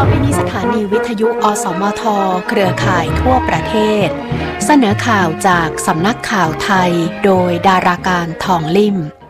ต่อไปนี้สถานีวิทยุอสมทเครือข่ายทั่วประเทศเสนอข่าวจากสำนักข่าวไทยโดยดาราการทองลิ่ม